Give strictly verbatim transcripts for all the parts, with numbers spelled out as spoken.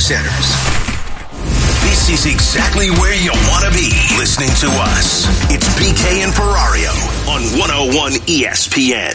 Centers. This is exactly where you want to be listening to us. It's B K and Ferrario on one oh one E S P N.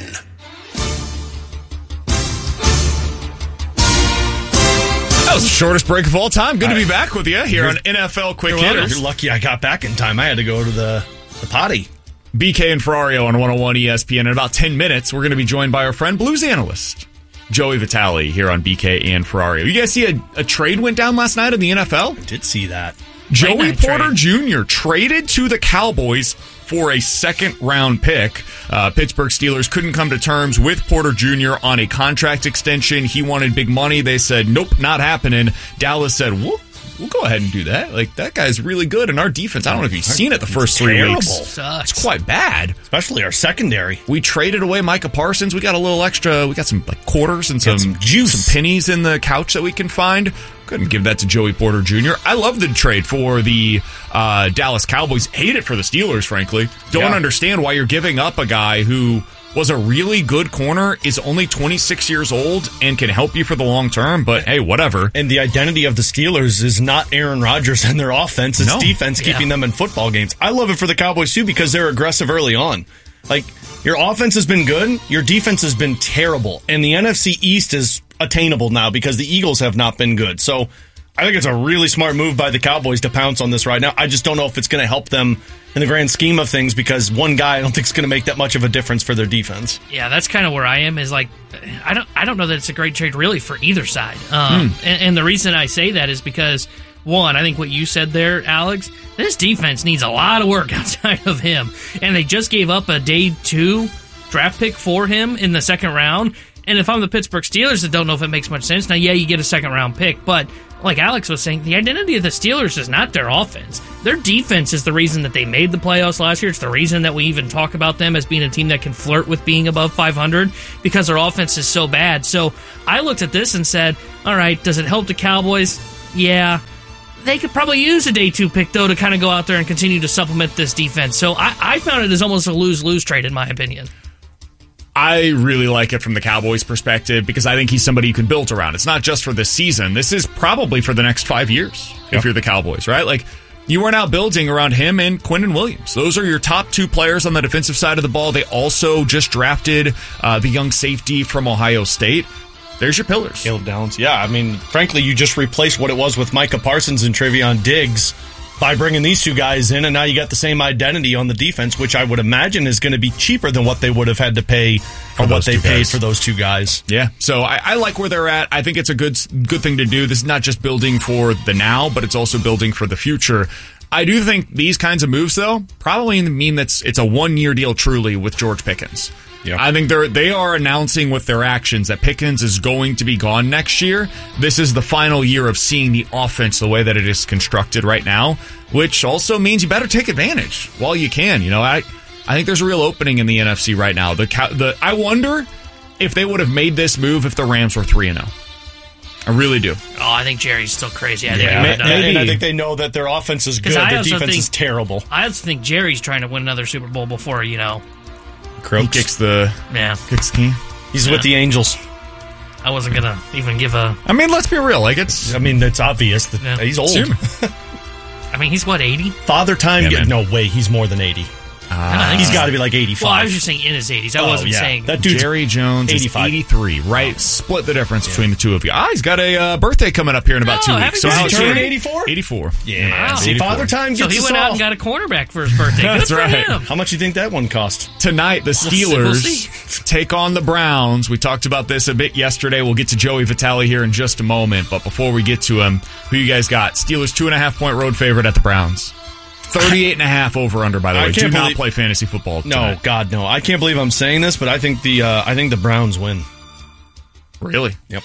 That was the shortest break of all time. Good to be back with you here on N F L Quick Hitters. You're lucky I got back in time. I had to go to the, the potty. B K and Ferrario on one oh one E S P N. In about ten minutes, we're going to be joined by our friend Blues analyst Joey Vitale here on B K and Ferrario. You guys see a, a trade went down last night in the N F L? I did see that. Joey Porter trade. Junior traded to the Cowboys for a second-round pick. Uh, Pittsburgh Steelers couldn't come to terms with Porter Junior on a contract extension. He wanted big money. They said, nope, not happening. Dallas said, whoop. We'll go ahead and do that. Like, that guy's really good. And our defense, I don't know if you've seen it the first three terrible. weeks. Sucks. It's quite bad. Especially our secondary. We traded away Micah Parsons. We got a little extra. We got some like quarters and some, some juice, some pennies in the couch that we can find. Couldn't give that to Joey Porter Junior I love the trade for the uh, Dallas Cowboys. Hate it for the Steelers, frankly. Don't yeah. understand why you're giving up a guy who was a really good corner, is only twenty-six years old, and can help you for the long term, but hey, whatever. And the identity of the Steelers is not Aaron Rodgers and their offense. It's no. defense keeping yeah. them in football games. I love it for the Cowboys, too, because they're aggressive early on. Like, your offense has been good, your defense has been terrible, and the N F C East is attainable now because the Eagles have not been good. So I think it's a really smart move by the Cowboys to pounce on this right now. I just don't know if it's going to help them in the grand scheme of things, because one guy I don't think is going to make that much of a difference for their defense. Yeah, that's kind of where I am. Is like, I don't, I don't know that it's a great trade really for either side. Um, mm. and, and the reason I say that is because, one, I think what you said there, Alex, this defense needs a lot of work outside of him, and they just gave up a day two draft pick for him in the second round. And if I'm the Pittsburgh Steelers, I don't know if it makes much sense. Now, yeah, you get a second round pick, but like Alex was saying, the identity of the Steelers is not their offense. Their defense is the reason that they made the playoffs last year. It's the reason that we even talk about them as being a team that can flirt with being above five hundred, because their offense is so bad. So I looked at this and said, all right, does it help the Cowboys? Yeah. They could probably use a day two pick, though, to kind of go out there and continue to supplement this defense. So I, I found it as almost a lose-lose trade, in my opinion. I really like it from the Cowboys' perspective, because I think he's somebody you can build around. It's not just for this season. This is probably for the next five years, yep. if you're the Cowboys, right? Like, you are now building around him and Quinnen Williams. Those are your top two players on the defensive side of the ball. They also just drafted uh, the young safety from Ohio State. There's your pillars. Caleb Downs. Yeah, I mean, frankly, you just replaced what it was with Micah Parsons and Trayvon Diggs by bringing these two guys in, and now you got the same identity on the defense, which I would imagine is going to be cheaper than what they would have had to pay for what they paid for those two guys. Yeah, so I, I like where they're at. I think it's a good good thing to do. This is not just building for the now, but it's also building for the future. I do think these kinds of moves, though, probably mean that it's a one-year deal truly with George Pickens. Yep. I think they're they are announcing with their actions that Pickens is going to be gone next year. This is the final year of seeing the offense the way that it is constructed right now, which also means you better take advantage while you can. You know, I I think there's a real opening in the N F C right now. The the I wonder if they would have made this move if the Rams were three and oh. I really do. Oh, I think Jerry's still crazy. I yeah, think maybe. And I think they know that their offense is good. Their defense think, is terrible. I also think Jerry's trying to win another Super Bowl before, you know, Croaks. He kicks the yeah. kicks the key. He's yeah. with the Angels. I wasn't gonna even give a. I mean, let's be real. Like it's. I mean, it's obvious that yeah. he's old. I mean, he's what, eighty? Father time. Yeah, get, no way. He's more than eighty. Uh, he's got to be like eighty-five. Well, I was just saying in his eighties. I oh, wasn't yeah. saying that dude's Jerry Jones eighty-five. Is eighty-three. Right, oh. Split the difference yeah. between the two of you. Ah, he's got a uh, birthday coming up here in about oh, two weeks. So he's turning eighty-four. eighty-four. Yeah. Wow. See, eighty-four. Father time gets So he us went all. out and got a cornerback for his birthday. Good That's for right. him. How much do you think that one cost? Tonight, the Steelers take on the Browns. We talked about this a bit yesterday. We'll get to Joey Vitale here in just a moment. But before we get to him, who you guys got? Steelers two and a half point road favorite at the Browns. thirty-eight and a half over under, by the way. Do not play fantasy football tonight. No, God, no. I can't believe I'm saying this, but I think the uh, I think the Browns win. Really? Yep.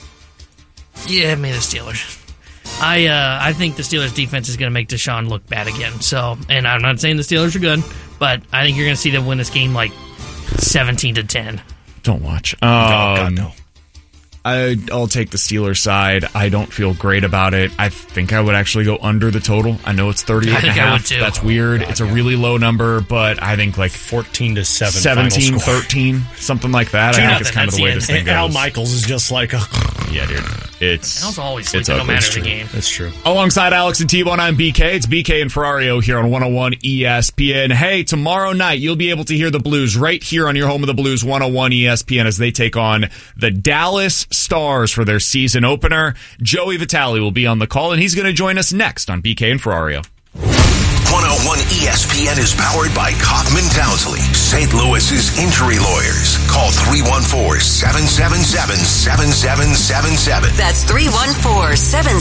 Yeah, me the Steelers. I uh, I think the Steelers defense is going to make Deshaun look bad again. So, and I'm not saying the Steelers are good, but I think you're going to see them win this game like seventeen to ten. Don't watch. Um, oh, God, no. I, I'll take the Steelers side. I don't feel great about it. I think I would actually go under the total. I know it's thirty-eight I think and a half. I would too. That's weird. God, it's a yeah. really low number, but I think like fourteen to seven, seventeen, thirteen, something like that. Two I think nothing. it's kind That's of the way the this thing and goes. Al Michaels is just like a yeah, dude. It's Al's always it's sleeping no ugly. matter It's the true. game. That's true. Alongside Alex and T-Bone, I'm B K. It's B K and Ferrario here on one oh one E S P N. Hey, tomorrow night you'll be able to hear the Blues right here on your home of the Blues, one oh one E S P N, as they take on the Dallas Stars for their season opener. Joey Vitale will be on the call, and he's going to join us next on B K and Ferrario. one oh one E S P N is powered by Kaufman Townsley, Saint Louis's injury lawyers. Call three one four, seven seven seven, seven seven seven seven. That's three one four, seven